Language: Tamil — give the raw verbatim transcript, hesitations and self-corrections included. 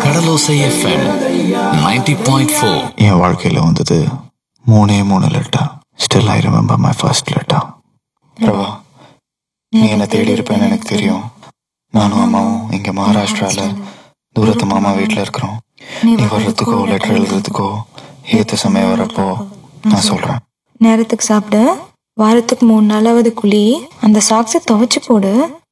கடலோசை எஃப்எம் நைன்டி பாயிண்ட் ஃபோர். என் வாழ்க்கையில் வந்தது மூணே மூணு letter. Still I remember my first letter. Prabha, நீ என்னை தேடி இருப்பேன்னு எனக்கு தெரியும். நானும் அம்மாவும் இங்கே மகாராஷ்டிராவில் தூரத்து மாமா வீட்டில் இருக்கிறோம். நீ வர்றதுக்கோ லெட்டர் எழுதுறதுக்கோ ஏற்ற சமயம் வரப்போ நான் சொல்கிறேன். நேரத்துக்கு சாப்பிடு, வாரத்துக்கு மூணு நாளாவது குழி, அந்த சாக்ஸை துவைச்சு போடு.